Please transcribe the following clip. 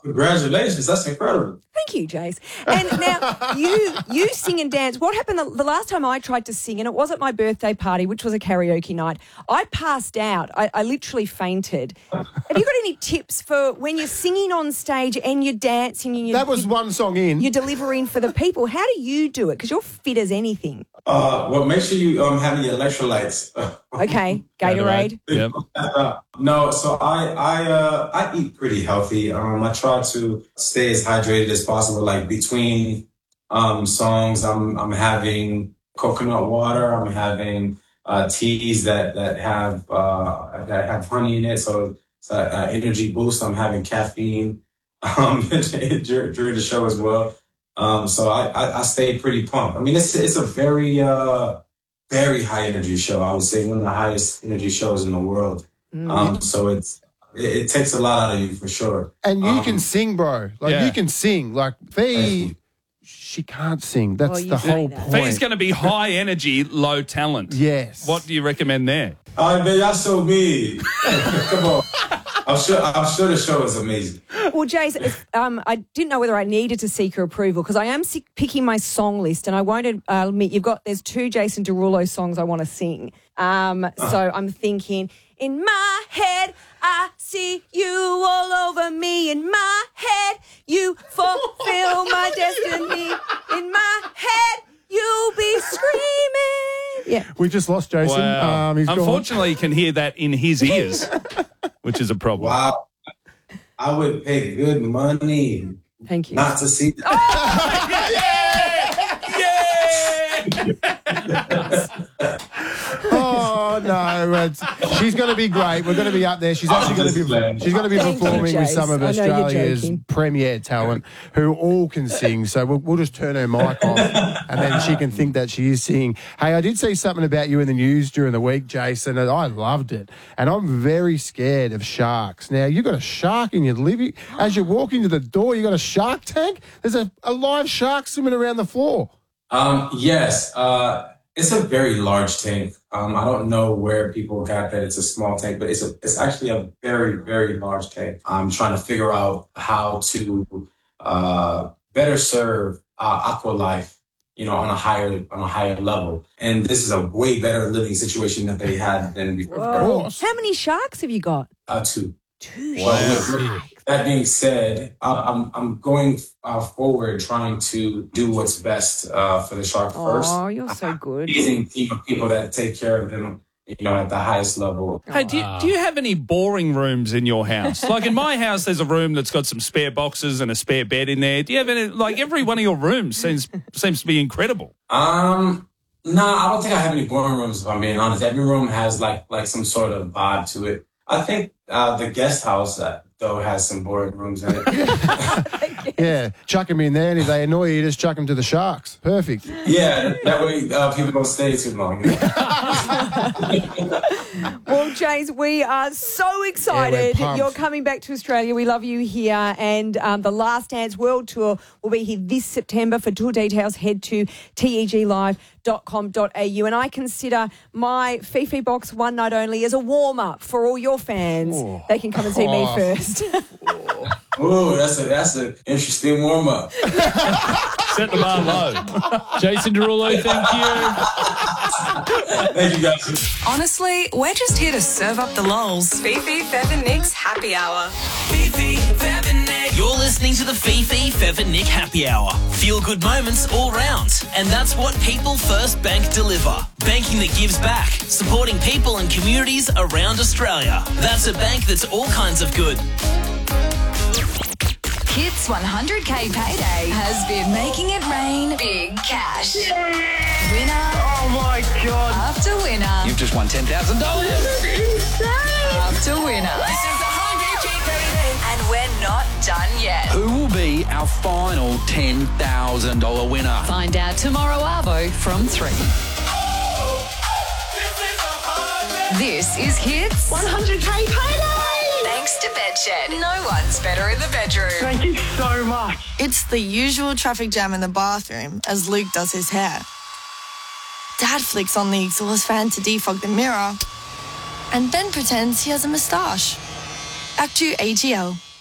congratulations. That's incredible. Thank you, Jace. And now you sing and dance. What happened the last time I tried to sing, and it was at my birthday party, which was a karaoke night, I passed out. I literally fainted. Have you got any tips for when you're singing on stage and you're dancing? And that was one song in. You're delivering for the people. How do you do it? Because you're fit as anything. Well, make sure you have your electrolytes. Okay, Gatorade. Yep. No, so I eat pretty healthy. I try to stay as hydrated as possible. Like between songs, I'm having coconut water. I'm having teas that have honey in it, so it's an energy boost. I'm having caffeine during the show as well. So I stay pretty pumped. I mean, it's a very very high energy show. I would say one of the highest energy shows in the world. So it takes a lot out of you for sure. And you can sing, bro. You can sing. Like Fee, she can't sing. That's the whole point. Fee's going to be high energy, low talent. Yes. What do you recommend there? Man, y'all so mean. Come on. I'm sure the show is amazing. Well, Jace, I didn't know whether I needed to seek your approval because I am picking my song list, and I won't admit there's 2 Jason Derulo songs I want to sing. So I'm thinking, in my head, I see you all over me. In my head, you fulfill my destiny. In my head, you'll be screaming. Yeah. We just lost Jason. Wow. He's Unfortunately, you can hear that in his ears, which is a problem. Wow. I would pay good money. Thank you. Not to see that. Oh no! She's going to be great. We're going to be up there. She's actually going to be performing with some of Australia's premier talent who all can sing. So we'll just turn her mic off, and then she can think that she is singing. Hey, I did see something about you in the news during the week, Jason, and I loved it. And I'm very scared of sharks. Now you got a shark in your living. As you walk into the door, you got a shark tank. There's a live shark swimming around the floor. Yes. It's a very large tank. I don't know where people got that it's a small tank, but it's actually a very, very large tank. I'm trying to figure out how to better serve aqua life, on a higher level. And this is a way better living situation that they had than before. Whoa. How many sharks have you got? 2. 2 Wow. That being said, I'm going forward trying to do what's best for the shark first. Oh, you're so good. Amazing team of people that take care of them, at the highest level. Hey, do you have any boring rooms in your house? Like in my house, there's a room that's got some spare boxes and a spare bed in there. Do you have any? Like every one of your rooms seems to be incredible. No, I don't think I have any boring rooms. If I'm being honest, every room has like some sort of vibe to it. I think the guest house though has some boring rooms in it. Yeah, chuck them in there, and if they annoy you, just chuck them to the sharks. Perfect. Yeah, that way people don't stay too long. Well, Jace, we are so excited. Yeah, you're coming back to Australia. We love you here. And the Last Dance World Tour will be here this September. For tour details, head to teglive.com.au. And I consider my Fifi box one night only as a warm-up for all your fans. They can come and see me first. Oh, that's an interesting warm-up. Set the bar low. Jason Derulo, thank you. Thank you, guys. Honestly, we're just here to serve up the lols. Fifi, Fev and Nick's Happy Hour. Fifi, Fev and Nick. You're listening to the Fifi, Fev and Nick Happy Hour. Feel good moments all round. And that's what People First Bank deliver. Banking that gives back. Supporting people and communities around Australia. That's a bank that's all kinds of good. Hits 100K Payday has been making it rain big cash. Winner. Oh my God. After winner. You've just won $10,000. After winner. This is the 100K Payday. And we're not done yet. Who will be our final $10,000 winner? Find out tomorrow Arvo from 3. This is Hits 100K Payday. Thanks to Bedshed. No one's better in the bedroom. Thank you so much. It's the usual traffic jam in the bathroom as Luke does his hair. Dad flicks on the exhaust fan to defog the mirror, and Ben pretends he has a moustache. Act 2 AGL.